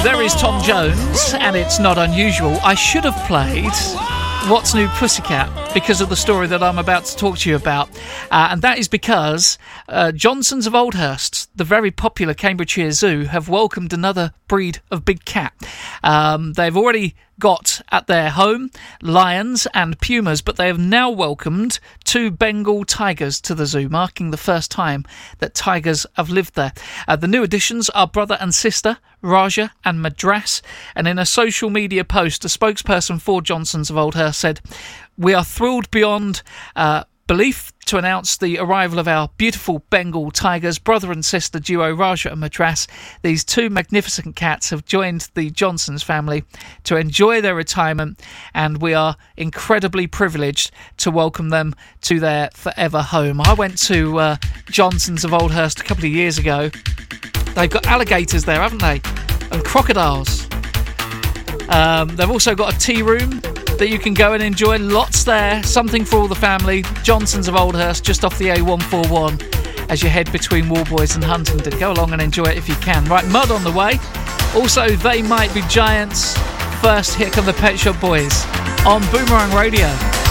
There is Tom Jones, and it's not unusual. I should have played What's New Pussycat because of the story that I'm about to talk to you about. And that is because Johnsons of Oldhurst, the very popular Cambridgeshire Zoo, have welcomed another breed of big cat. They've already got at their home lions and pumas, but they have now welcomed 2 Bengal tigers to the zoo, marking the first time that tigers have lived there. The new additions are brother and sister, Raja and Madras, and in a social media post, a spokesperson for Johnsons of Oldhurst said, "We are thrilled beyond belief to announce the arrival of our beautiful Bengal tigers, brother and sister duo Raja and Madras. These 2 magnificent cats have joined the Johnsons family to enjoy their retirement, and we are incredibly privileged to welcome them to their forever home." I went to Johnsons of Oldhurst a couple of years ago. They've got alligators there, haven't they? And crocodiles. They've also got a tea room that you can go and enjoy. Lots there, something for all the family. Johnsons of Oldhurst, just off the A141 as you head between Warboys and Huntingdon. Go along and enjoy it if you can. Right, Mud on the way. Also, They Might Be Giants. First, here come the Pet Shop Boys on Boomerang Radio.